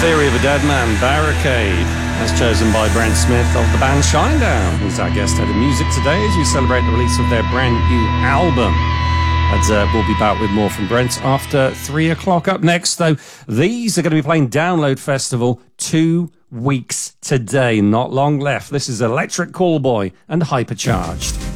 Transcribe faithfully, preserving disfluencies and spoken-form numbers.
Theory of a Dead Man, Barricade, as chosen by Brent Smith of the band Shinedown. He's our guest head of music today as we celebrate the release of their brand new album. And uh, we'll be back with more from Brent after three o'clock. Up next, though, these are going to be playing Download Festival two weeks today. Not long left. This is Electric Callboy and Hypercharged.